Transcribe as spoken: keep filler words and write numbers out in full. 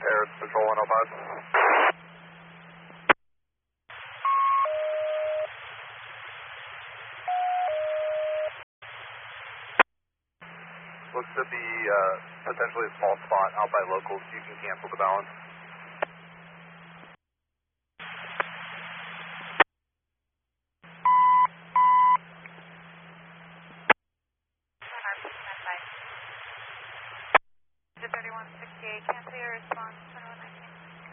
Harris, Patrol one oh five. Looks to be uh, potentially a small spot out by locals. You can cancel the balance. thirty-one sixty-eight, cancel your response.